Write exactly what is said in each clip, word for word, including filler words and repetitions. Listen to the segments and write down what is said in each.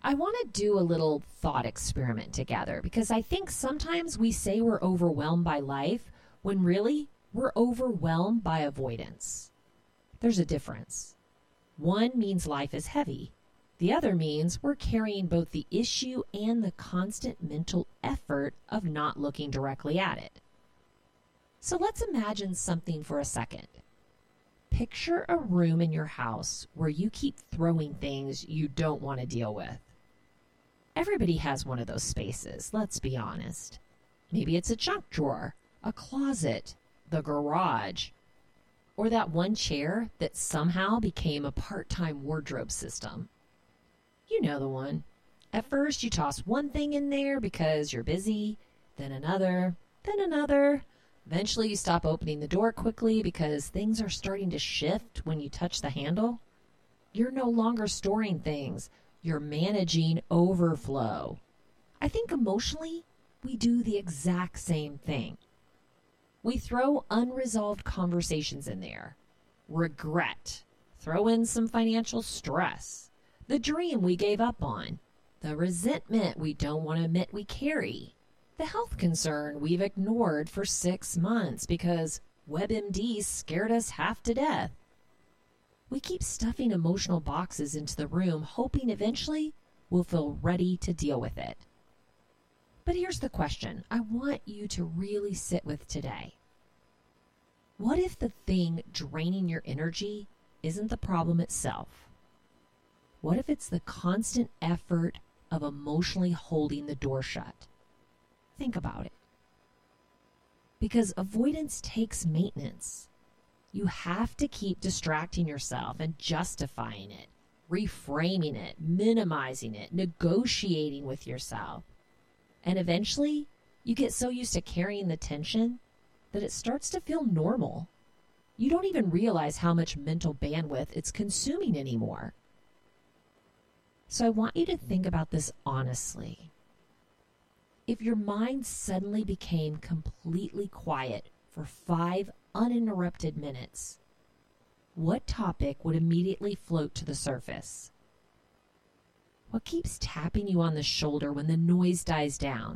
I want to do a little thought experiment together because I think sometimes we say we're overwhelmed by life when really we're overwhelmed by avoidance. There's a difference. One means life is heavy. The other means we're carrying both the issue and the constant mental effort of not looking directly at it. So let's imagine something for a second. Picture a room in your house where you keep throwing things you don't want to deal with. Everybody has one of those spaces, let's be honest. Maybe it's a junk drawer, a closet, the garage, or that one chair that somehow became a part-time wardrobe system. You know the one. At first you toss one thing in there because you're busy, then another, then another. Eventually you stop opening the door quickly because things are starting to shift when you touch the handle. You're no longer storing things. You're managing overflow. I think emotionally, we do the exact same thing. We throw unresolved conversations in there. Regret. Throw in some financial stress. The dream we gave up on. The resentment we don't want to admit we carry. The health concern we've ignored for six months because WebMD scared us half to death. We keep stuffing emotional boxes into the room, hoping eventually we'll feel ready to deal with it. But here's the question I want you to really sit with today. What if the thing draining your energy isn't the problem itself? What if it's the constant effort of emotionally holding the door shut? Think about it. Because avoidance takes maintenance. You have to keep distracting yourself and justifying it, reframing it, minimizing it, negotiating with yourself. And eventually, you get so used to carrying the tension that it starts to feel normal. You don't even realize how much mental bandwidth it's consuming anymore. So I want you to think about this honestly. If your mind suddenly became completely quiet for five uninterrupted minutes, what topic would immediately float to the surface? What keeps tapping you on the shoulder when the noise dies down?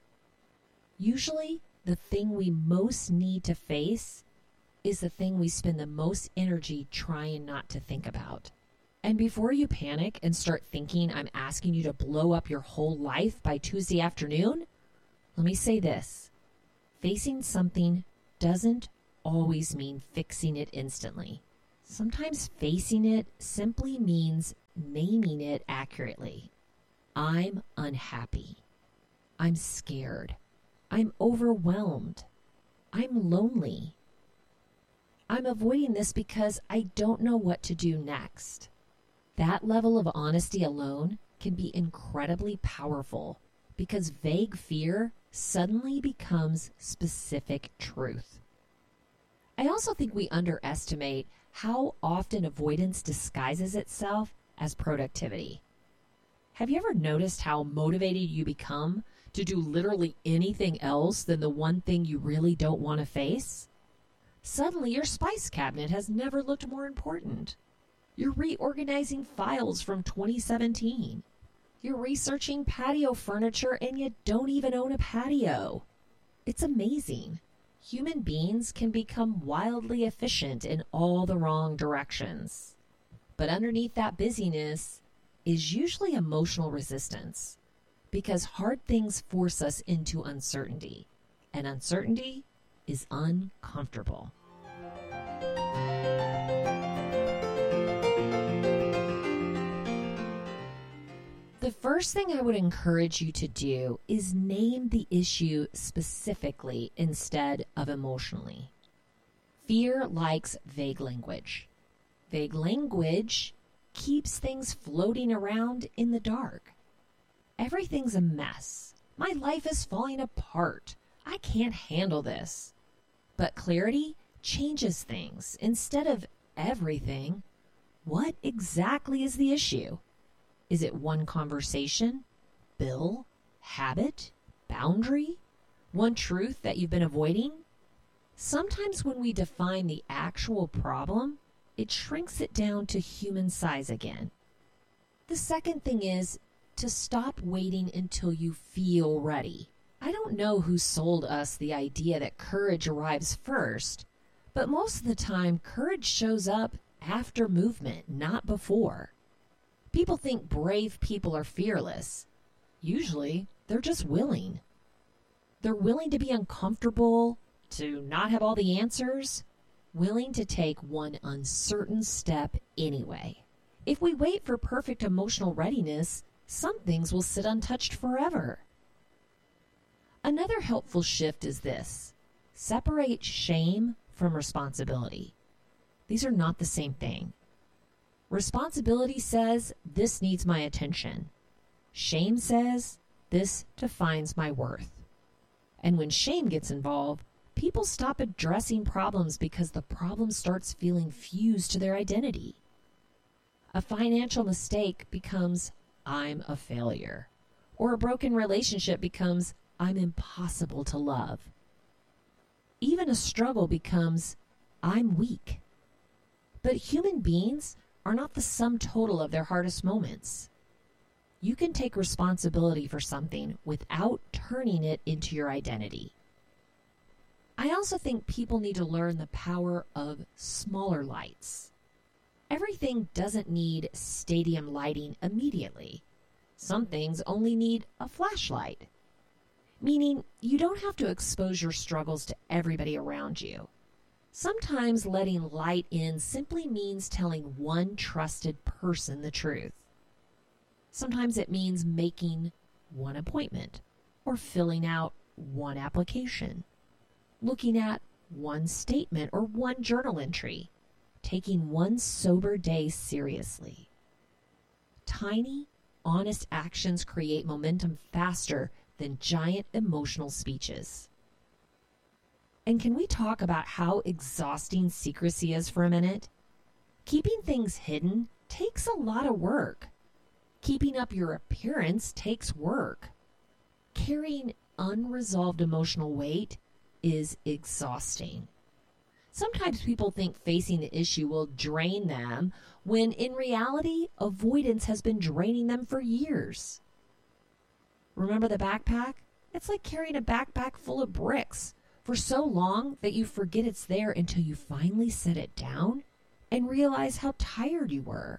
Usually, the thing we most need to face is the thing we spend the most energy trying not to think about. And before you panic and start thinking I'm asking you to blow up your whole life by Tuesday afternoon, let me say this. Facing something doesn't always mean fixing it instantly. Sometimes facing it simply means naming it accurately. I'm unhappy. I'm scared. I'm overwhelmed. I'm lonely. I'm avoiding this because I don't know what to do next. That level of honesty alone can be incredibly powerful because vague fear suddenly becomes specific truth. I also think we underestimate how often avoidance disguises itself as productivity. Have you ever noticed how motivated you become to do literally anything else than the one thing you really don't want to face? Suddenly your spice cabinet has never looked more important. You're reorganizing files from twenty seventeen. You're researching patio furniture and you don't even own a patio. It's amazing. Human beings can become wildly efficient in all the wrong directions. But underneath that busyness is usually emotional resistance, because hard things force us into uncertainty, and uncertainty is uncomfortable. The first thing I would encourage you to do is name the issue specifically instead of emotionally. Fear likes vague language. Vague language keeps things floating around in the dark. Everything's a mess. My life is falling apart. I can't handle this. But clarity changes things. Instead of everything, what exactly is the issue? Is it one conversation, bill, habit, boundary, one truth that you've been avoiding? Sometimes when we define the actual problem, it shrinks it down to human size again. The second thing is to to stop waiting until you feel ready. I don't know who sold us the idea that courage arrives first, but most of the time, courage shows up after movement, not before. People think brave people are fearless. Usually, they're just willing. They're willing to be uncomfortable, to not have all the answers, willing to take one uncertain step anyway. If we wait for perfect emotional readiness, some things will sit untouched forever. Another helpful shift is this: separate shame from responsibility. These are not the same thing. Responsibility says, this needs my attention. Shame says, this defines my worth. And when shame gets involved, people stop addressing problems because the problem starts feeling fused to their identity. A financial mistake becomes, I'm a failure. Or a broken relationship becomes, I'm impossible to love. Even a struggle becomes, I'm weak. But human beings are not the sum total of their hardest moments. You can take responsibility for something without turning it into your identity. I also think people need to learn the power of smaller lights. Everything doesn't need stadium lighting immediately. Some things only need a flashlight. Meaning, you don't have to expose your struggles to everybody around you. Sometimes letting light in simply means telling one trusted person the truth. Sometimes it means making one appointment or filling out one application, looking at one statement or one journal entry, taking one sober day seriously. Tiny, honest actions create momentum faster than giant emotional speeches. And can we talk about how exhausting secrecy is for a minute? Keeping things hidden takes a lot of work. Keeping up your appearance takes work. Carrying unresolved emotional weight is exhausting. Sometimes people think facing the issue will drain them, when in reality, avoidance has been draining them for years. Remember the backpack? It's like carrying a backpack full of bricks for so long that you forget it's there until you finally set it down and realize how tired you were.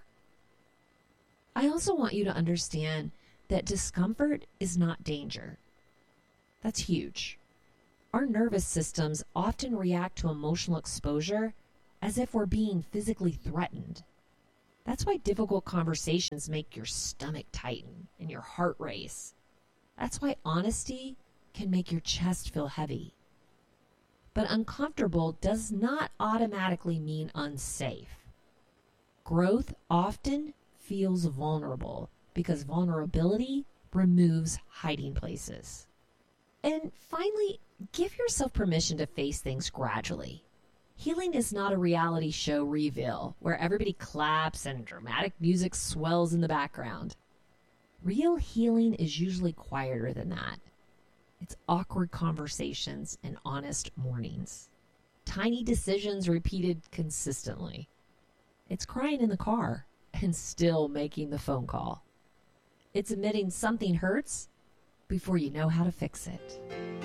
I also want you to understand that discomfort is not danger. That's huge. Our nervous systems often react to emotional exposure as if we're being physically threatened. That's why difficult conversations make your stomach tighten and your heart race. That's why honesty can make your chest feel heavy. But uncomfortable does not automatically mean unsafe. Growth often feels vulnerable because vulnerability removes hiding places. And finally, give yourself permission to face things gradually. Healing is not a reality show reveal where everybody claps and dramatic music swells in the background. Real healing is usually quieter than that. It's awkward conversations and honest mornings. Tiny decisions repeated consistently. It's crying in the car and still making the phone call. It's admitting something hurts before you know how to fix it.